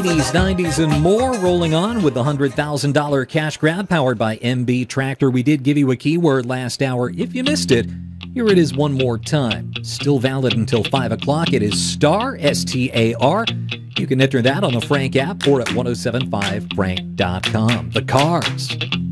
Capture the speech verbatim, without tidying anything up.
eighties, nineties, and more rolling on with the one hundred thousand dollars cash grab powered by M B Tractor. We did give you a keyword last hour. If you missed it, here it is one more time. Still valid until five o'clock. It is STAR, S T A R. You can enter that on the Frank app or at ten seventy-five frank dot com. The Cars.